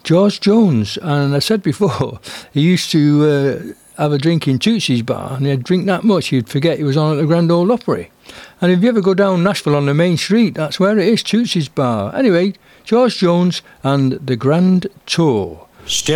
George Jones, and I said before, he used to have a drink in Tootsie's bar, and he'd drink that much he'd forget he was on at the Grand Ole Opry. And if you ever go down Nashville on the main street, that's where it is, Tootsie's bar. Anyway, George Jones and the Grand Tour. Step